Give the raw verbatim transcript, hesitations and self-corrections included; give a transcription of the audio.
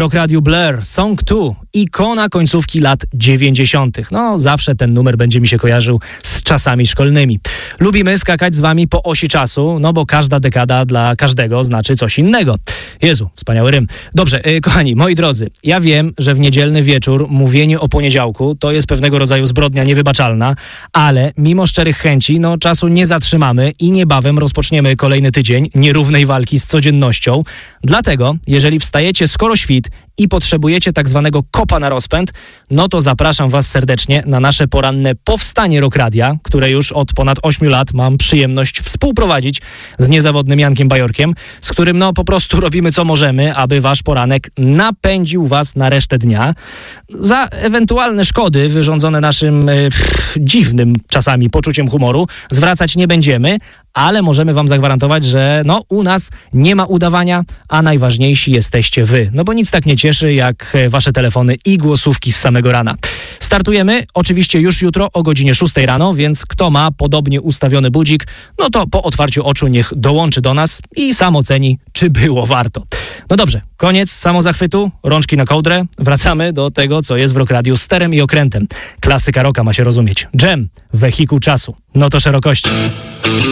Rock Radiu Blur, Song dwa, ikona końcówki lat dziewięćdziesiątych. No, zawsze ten numer będzie mi się kojarzył z czasami szkolnymi. Lubimy skakać z wami po osi czasu, no bo każda dekada dla każdego znaczy coś innego. Jezu, wspaniały rym. Dobrze, yy, kochani, moi drodzy, ja wiem, że w niedzielny wieczór mówienie o poniedziałku to jest pewnego rodzaju zbrodnia niewybaczalna, ale mimo szczerych chęci, no czasu nie zatrzymamy i niebawem rozpoczniemy kolejny tydzień nierównej walki z codziennością. Dlatego, jeżeli wstajecie skoro świt i potrzebujecie tak zwanego kopa na rozpęd, no to zapraszam was serdecznie na nasze poranne Powstanie Rock Radia, które już od ponad ośmiu lat mam przyjemność współprowadzić z niezawodnym Jankiem Bajorkiem, z którym no po prostu robimy co możemy, aby wasz poranek napędził was na resztę dnia. Za ewentualne szkody wyrządzone naszym e, pff, dziwnym czasami poczuciem humoru zwracać nie będziemy, ale możemy wam zagwarantować, że no u nas nie ma udawania, a najważniejsi jesteście wy. No bo nic tak nie cieszy jak wasze telefony i głosówki z samego rana. Startujemy oczywiście już jutro o godzinie szóstej rano, więc kto ma podobnie ustawiony budzik, no to po otwarciu oczu niech dołączy do nas i sam oceni, czy było warto. No dobrze, koniec samozachwytu, rączki na kołdrę. Wracamy do tego, co jest w Rock Radiu sterem i okrętem. Klasyka rocka ma się rozumieć. Dżem, wehikuł czasu. No to szerokości.